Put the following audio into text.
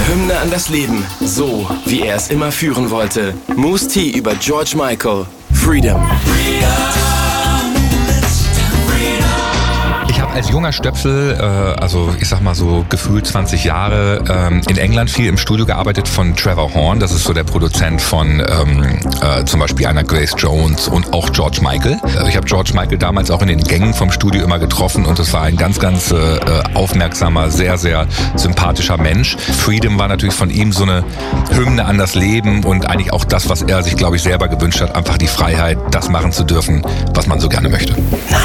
Eine Hymne an das Leben, so wie er es immer führen wollte. Mousse T über George Michael. Freedom. Ich habe als junger Stöpsel, also ich sag mal so gefühlt 20 Jahre, in England viel im Studio gearbeitet von Trevor Horn. Das ist so der Produzent von zum Beispiel einer Grace Jones und auch George Michael. Ich habe George Michael damals auch in den Gängen vom Studio immer getroffen und das war ein ganz, ganz aufmerksamer, sehr, sehr sympathischer Mensch. Freedom war natürlich von ihm so eine Hymne an das Leben und eigentlich auch das, was er sich, glaube ich, selber gewünscht hat, einfach die Freiheit, das machen zu dürfen, was man so gerne möchte.